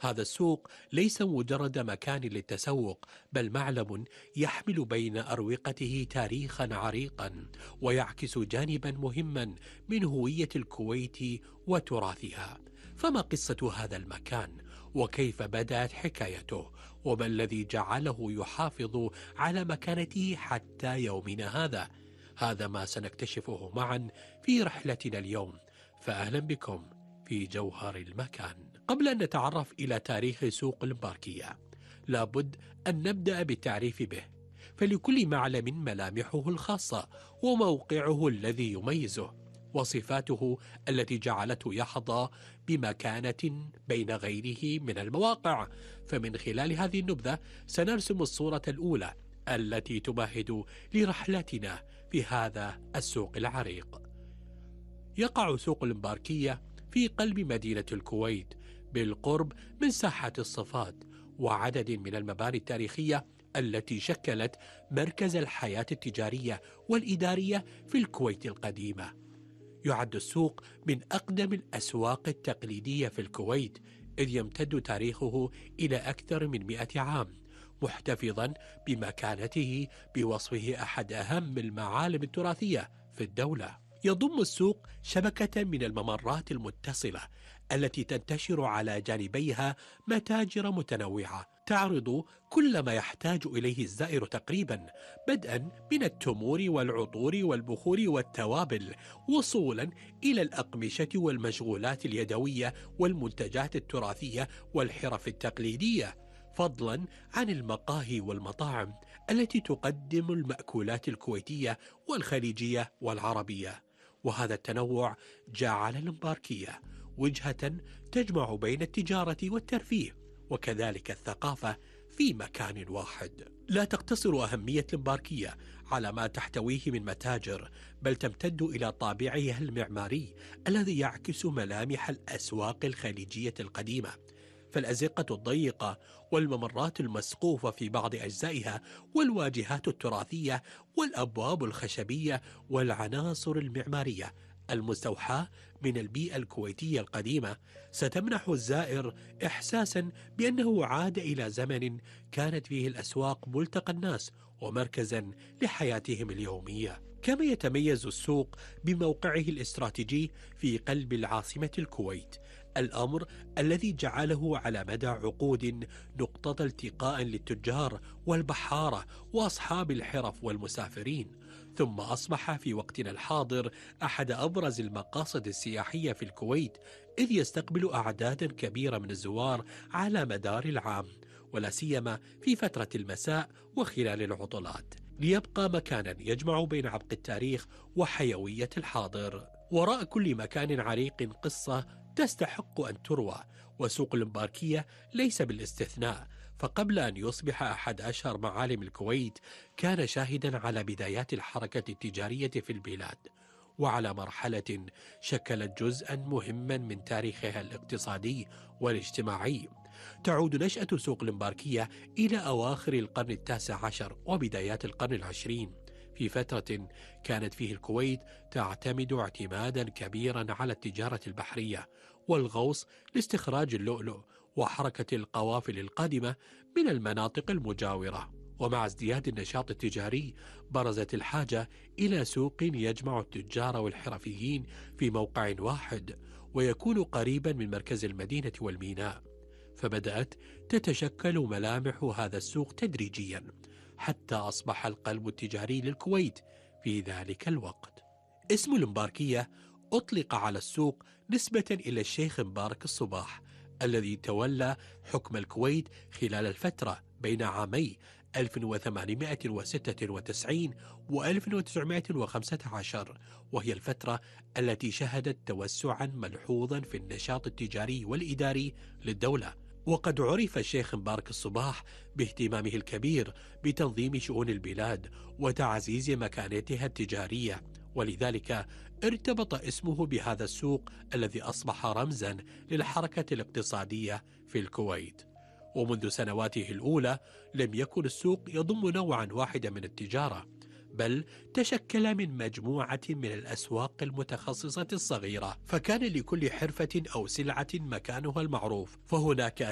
هذا السوق ليس مجرد مكان للتسوق، بل معلم يحمل بين أروقته تاريخا عريقا، ويعكس جانبا مهما من هوية الكويت وتراثها. فما قصة هذا المكان؟ وكيف بدأت حكايته؟ وما الذي جعله يحافظ على مكانته حتى يومنا هذا؟ هذا ما سنكتشفه معا في رحلتنا اليوم، فأهلا بكم في جوهر المكان. قبل أن نتعرف إلى تاريخ سوق المباركية، لابد أن نبدأ بالتعريف به، فلكل معلم ملامحه الخاصة وموقعه الذي يميزه وصفاته التي جعلته يحظى بمكانة بين غيره من المواقع. فمن خلال هذه النبذة سنرسم الصورة الأولى التي تمهد لرحلتنا في هذا السوق العريق. يقع سوق المباركية في قلب مدينة الكويت بالقرب من ساحة الصفات وعدد من المباني التاريخية التي شكلت مركز الحياة التجارية والإدارية في الكويت القديمة. يعد السوق من أقدم الأسواق التقليدية في الكويت، إذ يمتد تاريخه إلى أكثر من 100 عام، محتفظا بمكانته بوصفه أحد أهم المعالم التراثية في الدولة. يضم السوق شبكة من الممرات المتصلة التي تنتشر على جانبيها متاجر متنوعة تعرض كل ما يحتاج إليه الزائر تقريبا، بدءا من التمور والعطور والبخور والتوابل، وصولا إلى الأقمشة والمشغولات اليدوية والمنتجات التراثية والحرف التقليدية، فضلا عن المقاهي والمطاعم التي تقدم المأكولات الكويتية والخليجية والعربية. وهذا التنوع جعل المباركية وجهة تجمع بين التجارة والترفيه وكذلك الثقافة في مكان واحد. لا تقتصر أهمية المباركية على ما تحتويه من متاجر، بل تمتد إلى طابعها المعماري الذي يعكس ملامح الأسواق الخليجية القديمة، فالأزقة الضيقة والممرات المسقوفة في بعض أجزائها والواجهات التراثية والأبواب الخشبية والعناصر المعمارية المستوحاة من البيئة الكويتية القديمة ستمنح الزائر إحساسا بأنه عاد إلى زمن كانت فيه الأسواق ملتقى الناس ومركزا لحياتهم اليومية. كما يتميز السوق بموقعه الاستراتيجي في قلب العاصمة الكويت، الأمر الذي جعله على مدى عقود نقطة التقاء للتجار والبحارة وأصحاب الحرف والمسافرين، ثم أصبح في وقتنا الحاضر أحد أبرز المقاصد السياحية في الكويت، إذ يستقبل أعدادا كبيرة من الزوار على مدار العام، ولا سيما في فترة المساء وخلال العطلات، ليبقى مكانا يجمع بين عمق التاريخ وحيوية الحاضر. وراء كل مكان عريق قصة تستحق أن تروى، وسوق المباركية ليس بالاستثناء، فقبل أن يصبح أحد أشهر معالم الكويت كان شاهدا على بدايات الحركة التجارية في البلاد، وعلى مرحلة شكلت جزءا مهما من تاريخها الاقتصادي والاجتماعي. تعود نشأة سوق المباركية إلى أواخر القرن التاسع عشر وبدايات القرن العشرين، في فترة كانت فيه الكويت تعتمد اعتمادا كبيرا على التجارة البحرية والغوص لاستخراج اللؤلؤ وحركة القوافل القادمة من المناطق المجاورة. ومع ازدياد النشاط التجاري برزت الحاجة إلى سوق يجمع التجار والحرفيين في موقع واحد ويكون قريبا من مركز المدينة والميناء، فبدأت تتشكل ملامح هذا السوق تدريجيا حتى أصبح القلب التجاري للكويت في ذلك الوقت. اسم المباركية أطلق على السوق نسبة إلى الشيخ مبارك الصباح الذي تولى حكم الكويت خلال الفترة بين عامي 1896 و 1915، وهي الفترة التي شهدت توسعا ملحوظا في النشاط التجاري والإداري للدولة. وقد عرف الشيخ مبارك الصباح باهتمامه الكبير بتنظيم شؤون البلاد وتعزيز مكانتها التجارية، ولذلك ارتبط اسمه بهذا السوق الذي أصبح رمزا للحركة الاقتصادية في الكويت. ومنذ سنواته الأولى لم يكن السوق يضم نوعا واحدا من التجارة، بل تشكل من مجموعة من الأسواق المتخصصة الصغيرة، فكان لكل حرفة أو سلعة مكانها المعروف، فهناك